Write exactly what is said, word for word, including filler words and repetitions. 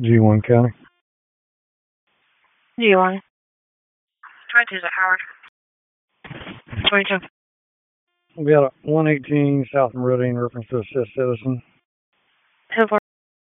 G one County. G one. twenty-two is at Howard. twenty-two. We got a one eighteen South Meridian reference to assist citizen. ten four.